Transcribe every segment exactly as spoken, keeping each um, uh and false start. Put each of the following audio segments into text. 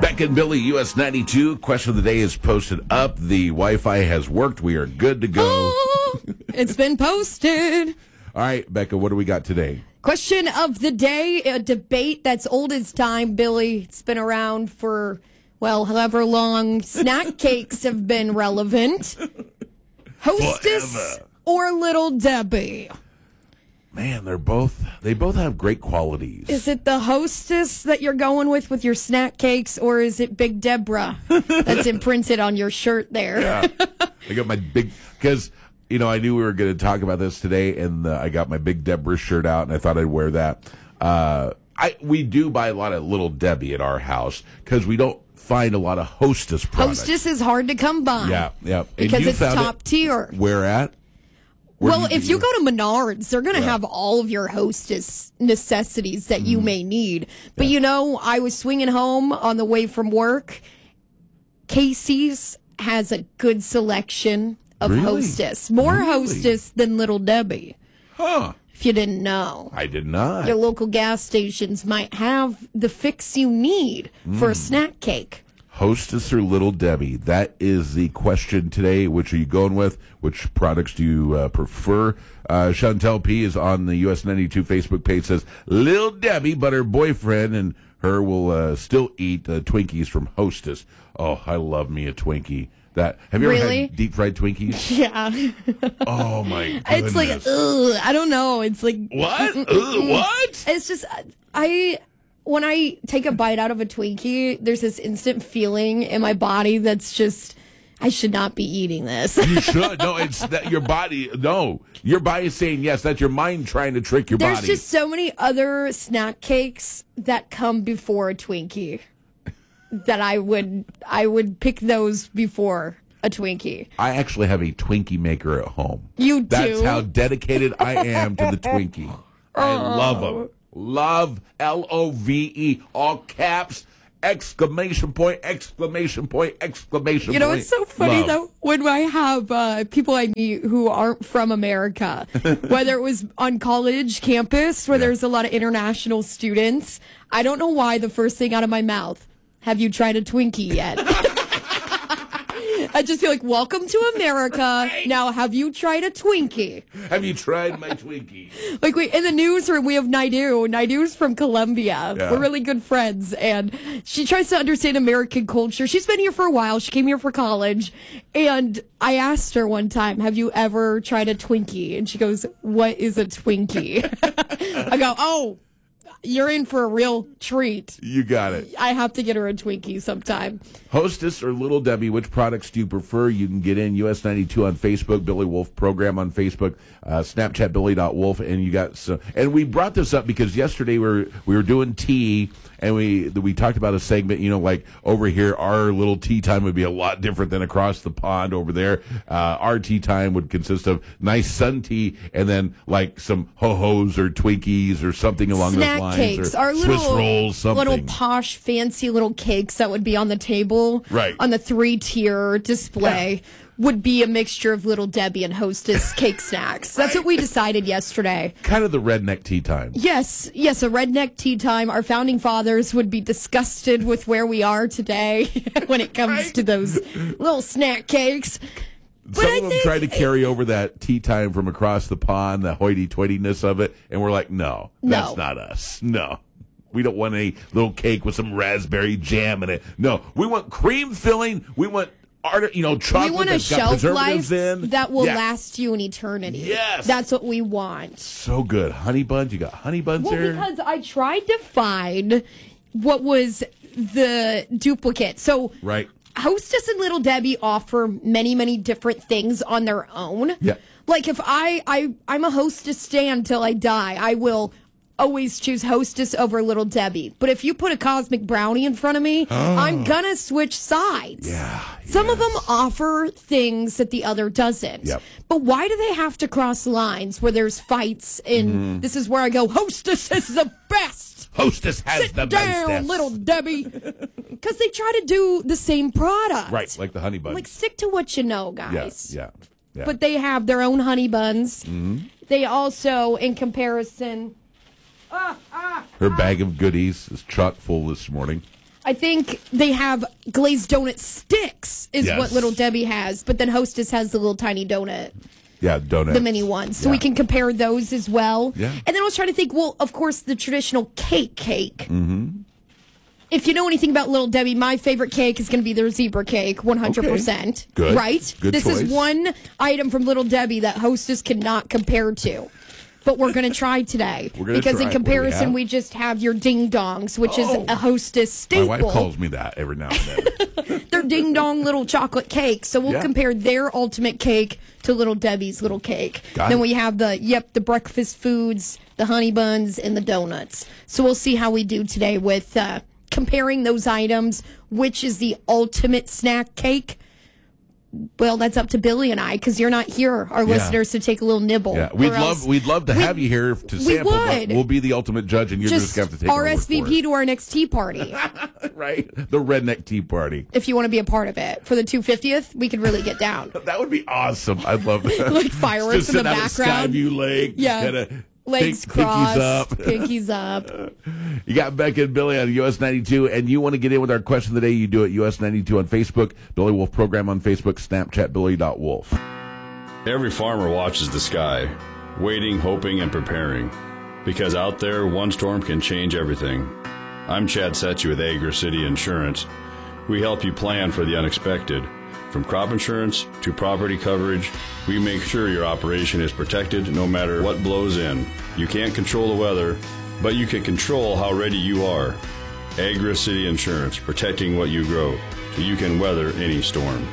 Beck and Billy, U S ninety-two. Question of the day is posted up. The Wi-Fi has worked. We are good to go. Oh, it's been posted. All right, Becca, what do we got today? Question of the day, a debate that's old as time, Billy. It's been around for, well, however long snack cakes have been relevant. Hostess Forever. or Little Debbie? Man, they're both, they both have great qualities. Is it the Hostess that you're going with with your snack cakes, or is it Big Deborah that's imprinted on your shirt there? Yeah. I got my big, because, you know, I knew we were going to talk about this today, and uh, I got my Big Deborah shirt out, and I thought I'd wear that. Uh, I We do buy a lot of Little Debbie at our house, because we don't find a lot of Hostess products. Hostess is hard to come by. Yeah, yeah. And Because you it's found top it tier. Where at? Where Well, do if you go to Menards, they're going to Yeah. have all of your Hostess necessities that you Mm. may need. But, Yeah. you know, I was swinging home on the way from work. Casey's has a good selection of Really? Hostess. More Really? Hostess than Little Debbie, Huh. if you didn't know. I did not. Your local gas stations might have the fix you need for Mm. a snack cake. Hostess or Little Debbie? That is the question today. Which are you going with? Which products do you uh, prefer? Uh, Chantel P. is on the U S ninety-two Facebook page, says Little Debbie, but her boyfriend and her will uh, still eat uh, Twinkies from Hostess. Oh, I love me a Twinkie. That Have you ever Really? had deep fried Twinkies? Yeah. Oh, my goodness. It's like, ugh, I don't know. It's like... What? Ugh, what? It's just, I, when I take a bite out of a Twinkie, there's this instant feeling in my body that's just, I should not be eating this. You should. No, it's that your body. No, your body is saying yes. That's your mind trying to trick your There's body. just so many other snack cakes that come before a Twinkie that I would, I would pick those before a Twinkie. I actually have a Twinkie maker at home. You do? That's how dedicated I am to the Twinkie. I love them. Love, L O V E, all caps, exclamation point, exclamation point, exclamation point. You know, it's so funny, Love. though, when I have uh, people I meet who aren't from America, whether it was on college campus where Yeah. there's a lot of international students, I don't know why the first thing out of my mouth, have you tried a Twinkie yet? I just feel like, welcome to America. Now, have you tried a Twinkie? Have you tried my Twinkie? Like, we in the newsroom, we have Naidu. Naidu's from Colombia. Yeah. We're really good friends, and she tries to understand American culture. She's been here for a while. She came here for college, and I asked her one time, have you ever tried a Twinkie? And she goes, what is a Twinkie? I go, oh, you're in for a real treat. You got it. I have to get her a Twinkie sometime. Hostess or Little Debbie, which products do you prefer? You can get in U S ninety-two on Facebook, Billy Wolf program on Facebook, uh, Snapchat Billy dot Wolf, and you got so. And we brought this up because yesterday we were we were doing tea, and we we talked about a segment. You know, like over here, our little tea time would be a lot different than across the pond over there. Uh, our tea time would consist of nice sun tea, and then like some ho hos or Twinkies or something along Snack those lines, cakes, or our Swiss little rolls, something. little posh, fancy little cakes that would be on the table, Right. on the three-tier display, would be a mixture of Little Debbie and Hostess cake snacks. That's what we decided yesterday. Kind of the redneck tea time. Yes, yes, a redneck tea time. Our founding fathers would be disgusted with where we are today when it comes Right. to those little snack cakes. Some I of them think- try to carry over that tea time from across the pond, the hoity-toityness of it, and we're like, no, that's No. not us. No. We don't want any little cake with some raspberry jam in it. No, we want cream filling. We want art, you know, chocolate We want a that's got shelf preservatives life in. that will Yeah. last you an eternity. Yes. That's what we want. So good. Honey buns. You got honey buns Well, there? because I tried to find what was the duplicate. So Right. Hostess and Little Debbie offer many, many different things on their own. Yeah. Like if I, I I'm a Hostess stan until I die, I will always choose Hostess over Little Debbie. But if you put a Cosmic Brownie in front of me, I'm gonna switch sides. Yeah, Some of them yes. offer things that the other doesn't. Yep. But why do they have to cross lines where there's fights and Mm-hmm. this is where I go, Hostess is the best. Hostess has Sit the down, best. Little Debbie. Because they try to do the same product. Right, like the honey buns. Like, stick to what you know, guys. yes, yeah, yeah. But they have their own honey buns. Mm-hmm. They also, in comparison... Ah, ah, Her bag of goodies is chock full this morning. I think they have glazed donut sticks is Yes. what Little Debbie has, but then Hostess has the little tiny donut. Yeah, donuts. The mini ones. So Yeah. we can compare those as well. Yeah. And then I was trying to think, well, of course, the traditional cake cake. Mm-hmm. If you know anything about Little Debbie, my favorite cake is going to be their zebra cake, one hundred percent. Okay. Good. Right? Good this choice. is one item from Little Debbie that Hostess cannot compare to. But we're going to try today. We're gonna because try. in What do we comparison, have? we, just have your ding dongs, which Oh. is a Hostess staple. My wife calls me that every now and then. They're ding dong little chocolate cakes. So we'll Yeah. compare their ultimate cake to Little Debbie's little cake. Got then it. we have the, yep, the breakfast foods, the honey buns, and the donuts. So we'll see how we do today with uh, comparing those items. Which is the ultimate snack cake? Well, that's up to Billy and I, because you're not here, our listeners, to take a little nibble. Yeah, we'd Or love else we'd love to we- have you here to we sample. But would. we'll be the ultimate judge, and you're just, Just going to have to take our R word S V for P it. to our next tea party. Right, the redneck tea party. If you want to be a part of it. For the two hundred fiftieth, we could really get down. That would be awesome. I'd love that. Like fireworks Just in the sitting out at background. Skyview Lake. Yeah. Kinda Legs pink- crossed, pinkies up. pinkies up. You got Becca and Billy on U S ninety-two, and you want to get in with our question of the day, you do it U S ninety-two on Facebook, Billy Wolf Program on Facebook, Snapchat Billy dot Wolf. Every farmer watches the sky, waiting, hoping, and preparing. Because out there, one storm can change everything. I'm Chad Setchy with Agra City Insurance. We help you plan for the unexpected. From crop insurance to property coverage, we make sure your operation is protected no matter what blows in. You can't control the weather, but you can control how ready you are. Agra City Insurance, protecting what you grow, so you can weather any storm.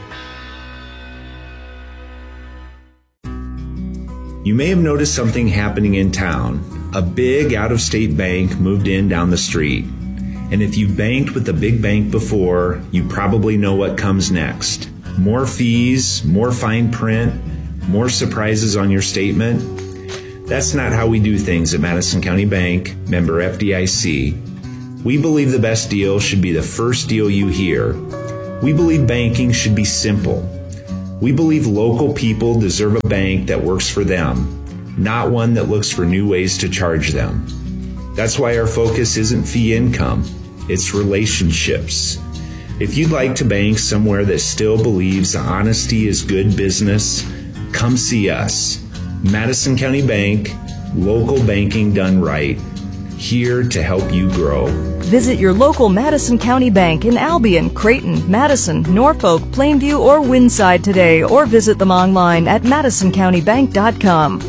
You may have noticed something happening in town. A big out-of-state bank moved in down the street. And if you've banked with a big bank before, you probably know what comes next. More fees, more fine print, more surprises on your statement. That's not how we do things at Madison County Bank, member F D I C. We believe the best deal should be the first deal you hear. We believe banking should be simple. We believe local people deserve a bank that works for them, not one that looks for new ways to charge them. That's why our focus isn't fee income, it's relationships. If you'd like to bank somewhere that still believes honesty is good business, come see us. Madison County Bank, local banking done right. Here to help you grow. Visit your local Madison County Bank in Albion, Creighton, Madison, Norfolk, Plainview, or Windside today, or visit them online at madison county bank dot com.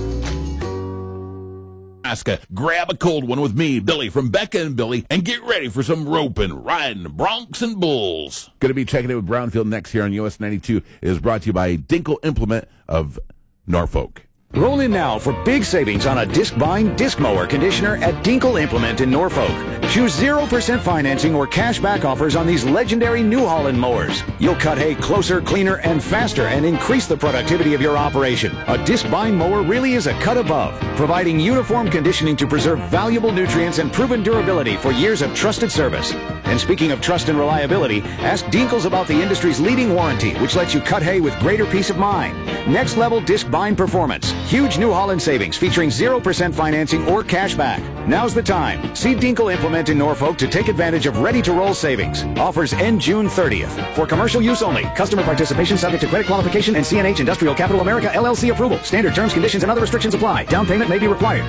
Alaska, grab a cold one with me, Billy from Becca and Billy, and get ready for some roping, riding, broncs and bulls. Going to be checking it with Brownfield next here on U S ninety-two. It is brought to you by Dinkle Implement of Norfolk. Roll in now for big savings on a disc bind disc mower conditioner at Dinkle Implement in Norfolk. Choose zero percent financing or cash back offers on these legendary New Holland mowers. You'll cut hay closer, cleaner, and faster and increase the productivity of your operation. A disc bind mower really is a cut above, providing uniform conditioning to preserve valuable nutrients and proven durability for years of trusted service. And speaking of trust and reliability, ask Dinkles about the industry's leading warranty, which lets you cut hay with greater peace of mind. Next level disc bind performance. Huge New Holland savings featuring zero percent financing or cash back. Now's the time. See Dinkle Implement in Norfolk to take advantage of ready-to-roll savings. Offers end June thirtieth. For commercial use only. Customer participation subject to credit qualification and C N H Industrial Capital America L L C approval. Standard terms, conditions, and other restrictions apply. Down payment may be required.